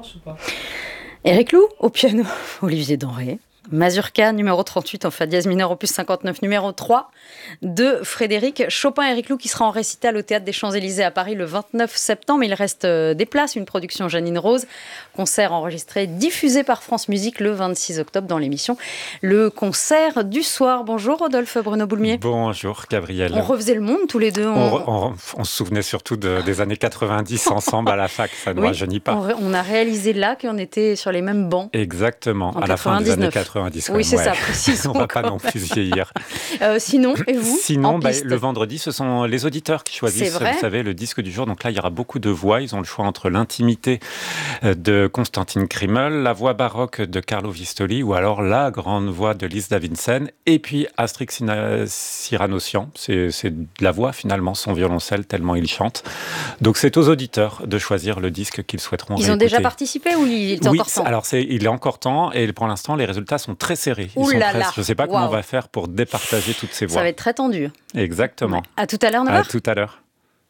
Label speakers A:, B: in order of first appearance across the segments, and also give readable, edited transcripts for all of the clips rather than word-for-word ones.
A: Corse ou pas ?
B: Éric Lou au piano, Olivier Denré. Mazurka, numéro 38 en fa dièse mineur, opus 59, numéro 3 de Frédéric Chopin. Éric Lou qui sera en récital au Théâtre des Champs-Élysées à Paris le 29 septembre. Il reste des places, une production Janine Rose. Concert enregistré, diffusé par France Musique le 26 octobre dans l'émission Le Concert du Soir. Bonjour Rodolphe Bruno Boulmier.
C: Bonjour Gabrielle.
B: On refaisait le monde tous les deux.
C: On se souvenait surtout des années 90 ensemble à la fac, ça ne rajeunit pas.
B: On a réalisé là qu'on était sur les mêmes bancs.
C: Exactement, à la fin des années 90.
B: Oui, c'est ça, précisément.
C: On ne va pas non plus vieillir.
B: Sinon, et vous?
C: Sinon, le vendredi, ce sont les auditeurs qui choisissent, vous savez, le disque du jour. Donc là, il y aura beaucoup de voix. Ils ont le choix entre l'intimité de Constantine Krimmel, la voix baroque de Carlo Vistoli ou alors la grande voix de Lise Davidsen. Et puis Astrix Cyranossian, c'est de la voix finalement, son violoncelle, tellement il chante. Donc c'est aux auditeurs de choisir le disque qu'ils souhaiteront réécouter.
B: Ils ont déjà participé ou il est encore temps?
C: Alors il est encore temps et pour l'instant, les résultats sont très serrés. Je ne sais pas comment on va faire pour départager toutes ces voix.
B: Ça va être très tendu.
C: Exactement.
B: Ouais. À tout à l'heure, 9h.
C: À tout à l'heure.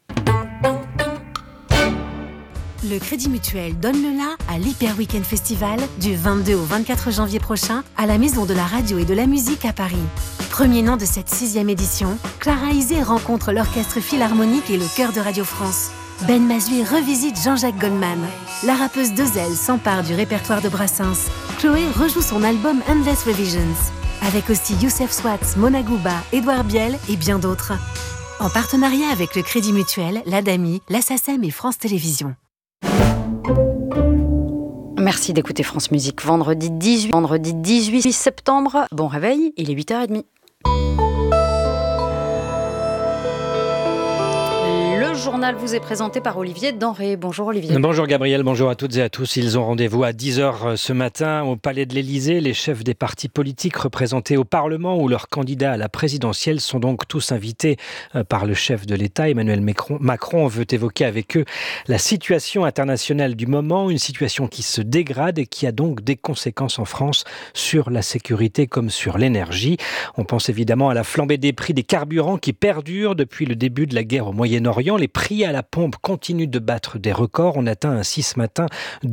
D: Le Crédit Mutuel donne le la à l'Hyper Weekend Festival du 22 au 24 janvier prochain à la Maison de la Radio et de la Musique à Paris. Premier nom de cette 6e édition, Clara Isé rencontre l'Orchestre Philharmonique et le Chœur de Radio France. Ben Mazui revisite Jean-Jacques Goldman. La rappeuse Dezel s'empare du répertoire de Brassens. Chloé rejoue son album Endless Revisions. Avec aussi Youssef Swatz, Mona Gouba, Édouard Biel et bien d'autres. En partenariat avec le Crédit Mutuel, l'ADAMI, la SACEM et France Télévisions.
B: Merci d'écouter France Musique. Vendredi 18 septembre. Bon réveil, il est 8h30. Le journal vous est présenté par Olivier Denré. Bonjour Olivier.
A: Bonjour Gabriel, bonjour à toutes et à tous. Ils ont rendez-vous à 10h ce matin au Palais de l'Élysée. Les chefs des partis politiques représentés au Parlement ou leurs candidats à la présidentielle sont donc tous invités par le chef de l'État. Emmanuel Macron veut évoquer avec eux la situation internationale du moment, une situation qui se dégrade et qui a donc des conséquences en France sur la sécurité comme sur l'énergie. On pense évidemment à la flambée des prix des carburants qui perdurent depuis le début de la guerre au Moyen-Orient. Les prix à la pompe continuent de battre des records. On atteint ainsi ce matin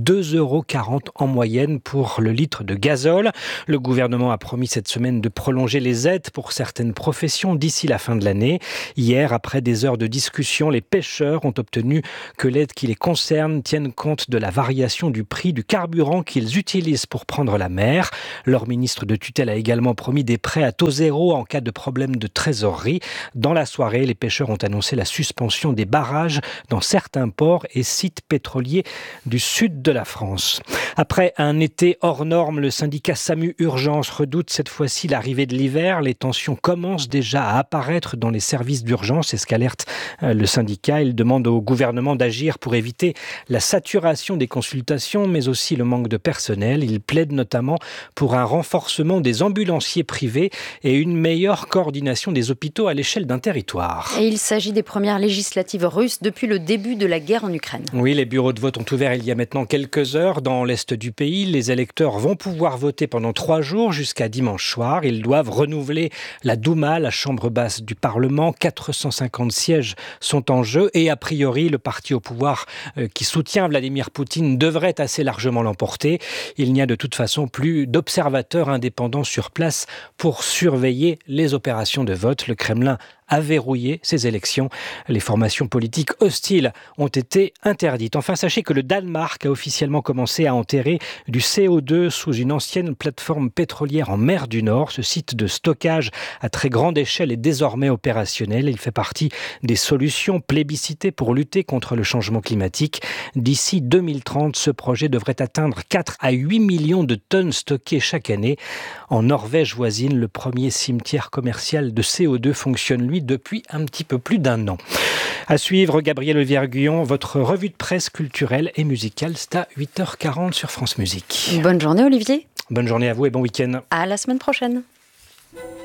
A: 2,40 € en moyenne pour le litre de gazole. Le gouvernement a promis cette semaine de prolonger les aides pour certaines professions d'ici la fin de l'année. Hier, après des heures de discussion, les pêcheurs ont obtenu que l'aide qui les concerne tienne compte de la variation du prix du carburant qu'ils utilisent pour prendre la mer. Leur ministre de tutelle a également promis des prêts à taux zéro en cas de problème de trésorerie. Dans la soirée, les pêcheurs ont annoncé la suspension des barrages dans certains ports et sites pétroliers du sud de la France. Après un été hors norme, le syndicat SAMU Urgence redoute cette fois-ci l'arrivée de l'hiver. Les tensions commencent déjà à apparaître dans les services d'urgence, c'est ce qu'alerte le syndicat. Il demande au gouvernement d'agir pour éviter la saturation des consultations, mais aussi le manque de personnel. Il plaide notamment pour un renforcement des ambulanciers privés et une meilleure coordination des hôpitaux à l'échelle d'un territoire.
B: Et il s'agit des premières législatives russes depuis le début de la guerre en Ukraine.
A: Oui, les bureaux de vote ont ouvert il y a maintenant quelques heures dans l'est du pays. Les électeurs vont pouvoir voter pendant 3 jours jusqu'à dimanche soir. Ils doivent renouveler la Douma, la chambre basse du Parlement. 450 sièges sont en jeu et a priori, le parti au pouvoir qui soutient Vladimir Poutine devrait assez largement l'emporter. Il n'y a de toute façon plus d'observateurs indépendants sur place pour surveiller les opérations de vote. Le Kremlin a verrouillé ces élections. Les formations politiques hostiles ont été interdites. Enfin, sachez que le Danemark a officiellement commencé à enterrer du CO2 sous une ancienne plateforme pétrolière en mer du Nord. Ce site de stockage à très grande échelle est désormais opérationnel. Il fait partie des solutions plébiscitées pour lutter contre le changement climatique. D'ici 2030, ce projet devrait atteindre 4 à 8 millions de tonnes stockées chaque année. En Norvège voisine, le premier cimetière commercial de CO2 fonctionne, lui, depuis un petit peu plus d'1 an. À suivre, Gabriel Olivier-Arguillon, votre revue de presse culturelle et musicale, c'est à 8h40 sur France Musique.
B: Bonne journée Olivier.
A: Bonne journée à vous et bon week-end.
B: À la semaine prochaine.